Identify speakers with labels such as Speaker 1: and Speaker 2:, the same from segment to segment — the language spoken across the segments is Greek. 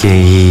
Speaker 1: και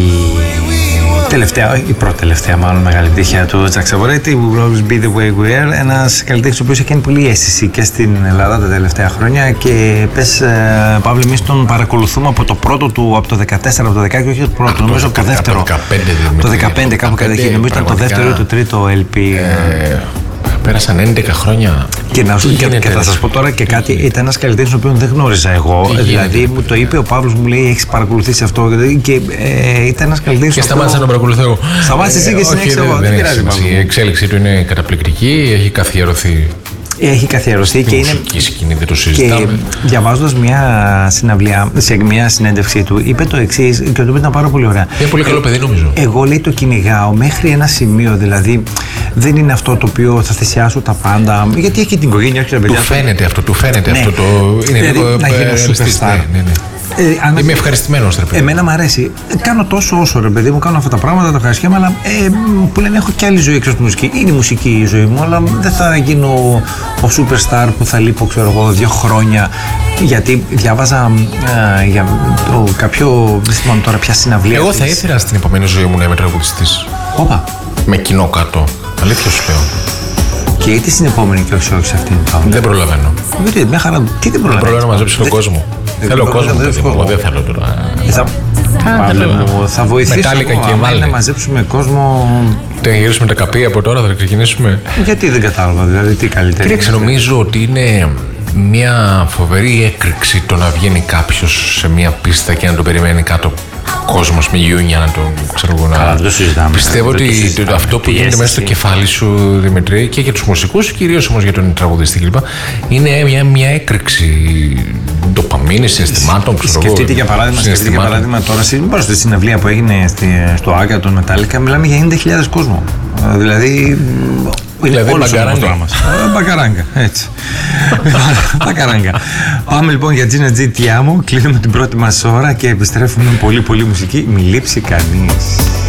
Speaker 1: η πρώτη τελευταία μάλλον μεγάλη τύχια του Jack Savoretti, Will Always Be The Way We Are, ένας καλλιτέχνης ο οποίος έχει κάνει πολύ αίσθηση και στην Ελλάδα τα τελευταία χρόνια και πες Παύλη, εμείς τον παρακολουθούμε από το πρώτο του, από το 14, από το 16, όχι το πρώτο, νομίζω από το δεύτερο, το 15 κάπου καταρχήν, νομίζω ήταν το δεύτερο ή το τρίτο LP.
Speaker 2: Πέρασαν 11 χρόνια.
Speaker 1: Και θα σας πω τώρα και κάτι, ήταν ένας καλλιτέχνης ο οποίος δεν γνώριζα εγώ. Δηλαδή μου το είπε ο Παύλος, μου λέει έχεις παρακολουθήσει αυτό και ήταν ένας καλλιτέχνης.
Speaker 2: Και σταμάτησα να παρακολουθώ.
Speaker 1: Σταμάτησε εσύ και συνέχισε εγώ.
Speaker 2: Δεν πειράζει. Η εξέλιξή του είναι καταπληκτική, έχει καθιερωθεί.
Speaker 1: Έχει καθιερωθεί και είναι.
Speaker 2: Σκηνή, δεν το συζητάμε.
Speaker 1: Και διαβάζοντας μια συναυλία, σε μια συνέντευξή του, είπε το εξής και το είπε ήταν πάρα πολύ ωραία.
Speaker 2: Είναι πολύ καλό παιδί, νομίζω.
Speaker 1: Εγώ λέει το κυνηγάω μέχρι ένα σημείο, δηλαδή δεν είναι αυτό το οποίο θα θυσιάσω τα πάντα. Γιατί έχει την οικογένεια, έχει τα παιδιά.
Speaker 2: Του φαίνεται αυτό, αυτό το. Είναι
Speaker 1: δηλαδή,
Speaker 2: λίγο
Speaker 1: να γίνω superstar.
Speaker 2: Είμαι ευχαριστημένος, ρε παιδί.
Speaker 1: Εμένα μου αρέσει. Κάνω τόσο όσο ρε παιδί μου, κάνω αυτά τα πράγματα, τα ευχαριστιέμαι, αλλά που λένε έχω και άλλη ζωή έξω από τη μουσική. Είναι η μουσική η ζωή μου, αλλά δεν θα γίνω ο superstar που θα λείπω, ξέρω εγώ, 2 χρόνια. Γιατί διάβαζα για κάποιο. Δεν θυμάμαι τώρα ποια συναυλία.
Speaker 2: Εγώ θα ήθελα στην επόμενη ζωή μου να είμαι τραγουδιστής.
Speaker 1: Όπα.
Speaker 2: Με κοινό κάτω. Αλήθεια σου λέω.
Speaker 1: Και γιατί στην επόμενη και όχι σε αυτήν.
Speaker 2: Δεν προλαβαίνω.
Speaker 1: Γιατί μια χαρά. Τι δεν προλαβαίνω.
Speaker 2: Δεν προλαβαίνω να μαζέψω τον κόσμο. Θέλω κόσμο. Εγώ δεν θέλω τώρα.
Speaker 1: Θα βοηθήσουμε να μαζέψουμε κόσμο.
Speaker 2: Θα γυρίσουμε τα καπία από τώρα, θα ξεκινήσουμε.
Speaker 1: Γιατί δεν κατάλαβα, δηλαδή τι καλύτερα.
Speaker 2: Κοίταξε, νομίζω ότι είναι μια φοβερή έκρηξη το να βγαίνει κάποιος σε μια πίστα και να τον περιμένει κάτω κόσμος με γιούνια να τον ξέρω εγώ.
Speaker 1: Δεν το συζητάμε.
Speaker 2: Πιστεύω ότι αυτό που γίνεται μέσα στο κεφάλι σου, Δημητρή, και για τους μουσικούς, κυρίως όμως για τον τραγουδιστή κλπ., είναι μια έκρηξη ντοπαμίνης, συναισθημάτων.
Speaker 1: Σκεφτείτε για παράδειγμα τώρα, στη συναυλία που έγινε στο Άκα των Μετάλλικα, μιλάμε για 90.000 κόσμο. Δηλαδή
Speaker 2: μπαγκαράγκα.
Speaker 1: Μπαγκαράγκα, έτσι. Μπαγκαράγκα. Πάμε λοιπόν για Gina G Ti Amo, κλείνουμε την πρώτη μας ώρα και επιστρέφουμε με πολύ πολύ μουσική. Μη λείψει κανείς.